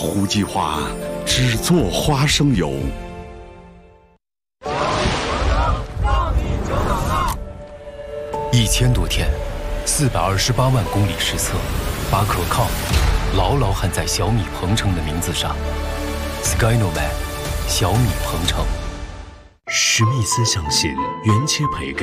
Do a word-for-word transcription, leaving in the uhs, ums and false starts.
胡计划只做花生油。 一千多天，四百二十八万公里实测，把可靠牢牢焊在小米鹏程的名字上。Skynoman， 小米鹏程。 史密斯相信原切培根